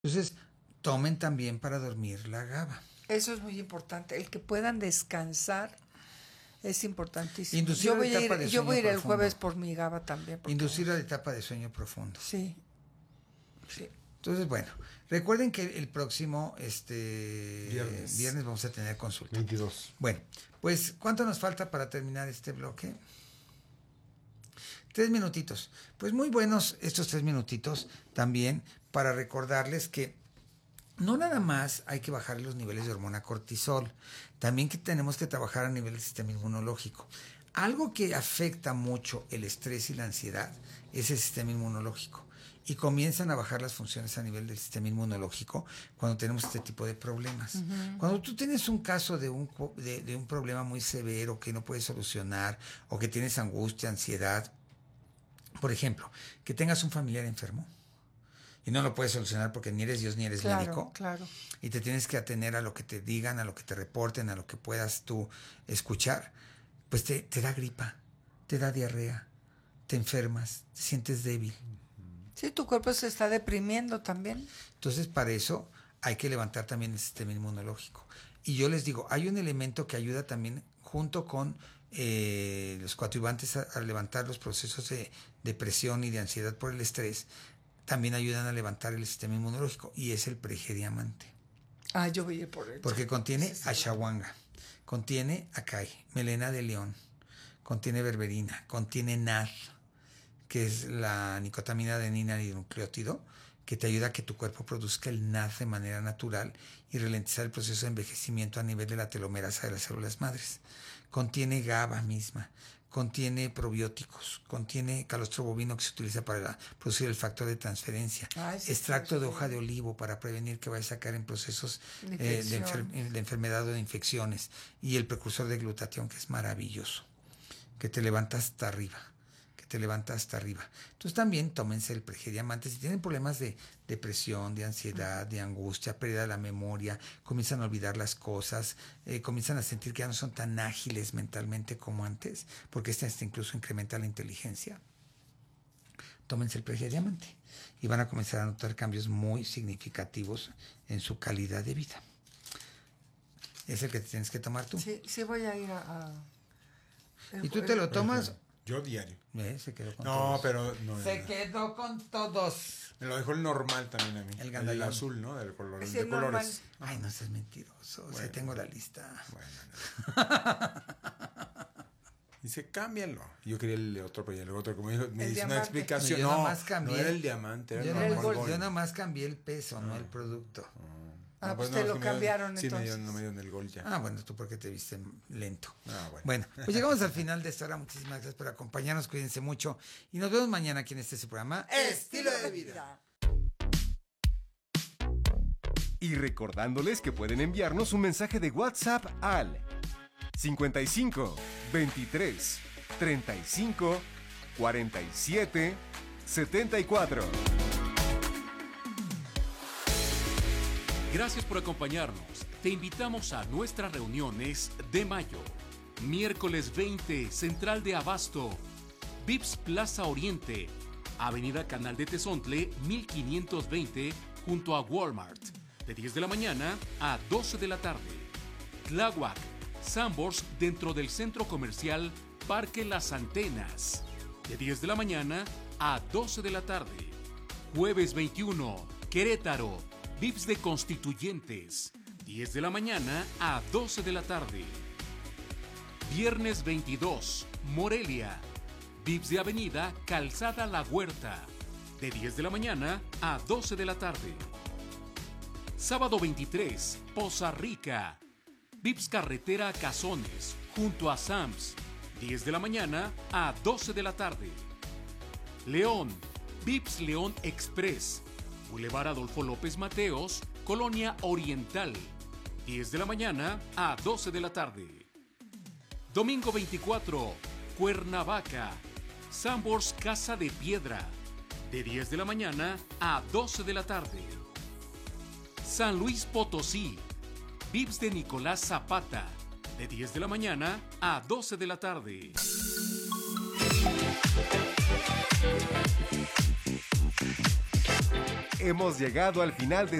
Entonces, tomen también para dormir la GABA. Eso es muy importante. El que puedan descansar es importantísimo. Inducir la etapa de yo voy a ir sueño el profundo. jueves por mi GABA también. Inducir la etapa de sueño profundo. Sí. Sí. Entonces, bueno, recuerden que el próximo viernes vamos a tener consulta. 22. Bueno, pues, ¿cuánto nos falta para terminar este bloque? 3 minutitos. Pues muy buenos estos 3 minutitos también para recordarles que no nada más hay que bajar los niveles de hormona cortisol, también que tenemos que trabajar a nivel del sistema inmunológico. Algo que afecta mucho el estrés y la ansiedad es el sistema inmunológico. Y comienzan a bajar las funciones a nivel del sistema inmunológico cuando tenemos este tipo de problemas. Uh-huh. Cuando tú tienes un caso de un problema muy severo que no puedes solucionar, o que tienes angustia, ansiedad, por ejemplo, que tengas un familiar enfermo y no lo puedes solucionar porque ni eres Dios ni eres médico. Claro. Y te tienes que atener a lo que te digan, a lo que te reporten, a lo que puedas tú escuchar. Pues te da gripa, te da diarrea, te enfermas, te sientes débil. Sí, tu cuerpo se está deprimiendo también. Entonces, para eso hay que levantar también el sistema inmunológico. Y yo les digo, hay un elemento que ayuda también junto con los coadyuvantes a levantar los procesos de depresión y de ansiedad por el estrés. También ayudan a levantar el sistema inmunológico, y es el Prejediamante. Yo voy a ir por él. Porque contiene ashwagandha, contiene acai, melena de león, contiene berberina, contiene NAD, que es la nicotamina adenina dinucleótido, que te ayuda a que tu cuerpo produzca el NAD de manera natural y ralentizar el proceso de envejecimiento a nivel de la telomerasa de las células madres. Contiene GABA misma, contiene probióticos, contiene calostro bovino que se utiliza para producir el factor de transferencia, extracto de hoja de olivo para prevenir que vayas a caer en procesos de enfermedad o de infecciones, y el precursor de glutatión, que es maravilloso, que te levanta hasta arriba. Entonces también tómense el Prejediamante. Si tienen problemas de depresión, de ansiedad, de angustia, pérdida de la memoria, comienzan a olvidar las cosas, comienzan a sentir que ya no son tan ágiles mentalmente como antes, porque este incluso incrementa la inteligencia. Tómense el Prejediamante y van a comenzar a notar cambios muy significativos en su calidad de vida. ¿Es el que te tienes que tomar tú? Sí, voy a ir ¿Y tú te lo tomas? Yo diario. Se quedó con todos. Pero no. Se quedó con todos. Me lo dejó el normal también a mí. El azul, ¿no? Del color, es de el colores. Ay, no seas mentiroso. Bueno, o sea, tengo la lista. Bueno. Dice, cámbialo. Yo quería el otro, pero el otro, como dijo, me dice una explicación. No, no era el diamante, era yo el normal. Yo nada más cambié el peso, no el producto. Pues te lo cambiaron entonces. Sí, no me dieron el gol ya. Bueno, tú porque te viste lento. Bueno, pues llegamos al final de esta hora. Muchísimas gracias por acompañarnos. Cuídense mucho. Y nos vemos mañana aquí en su programa Estilo de Vida. Y recordándoles que pueden enviarnos un mensaje de WhatsApp al 55 23 35 47 74. Gracias por acompañarnos. Te invitamos a nuestras reuniones de mayo. Miércoles 20, Central de Abasto, Vips Plaza Oriente, Avenida Canal de Tezontle, 1520, junto a Walmart, de 10 de la mañana a 12 de la tarde. Tláhuac, Sanborns, dentro del Centro Comercial Parque Las Antenas, de 10 de la mañana a 12 de la tarde. Jueves 21, Querétaro, Vips de Constituyentes, 10 de la mañana a 12 de la tarde. Viernes 22, Morelia, Vips de Avenida Calzada La Huerta, de 10 de la mañana a 12 de la tarde. Sábado 23, Poza Rica, Vips Carretera Cazones, junto a Sams, 10 de la mañana a 12 de la tarde. León, Vips León Express, Boulevard Adolfo López Mateos, Colonia Oriental, 10 de la mañana a 12 de la tarde. Domingo 24, Cuernavaca, Sanborns Casa de Piedra, de 10 de la mañana a 12 de la tarde. San Luis Potosí, Vips de Nicolás Zapata, de 10 de la mañana a 12 de la tarde. hemos llegado al final de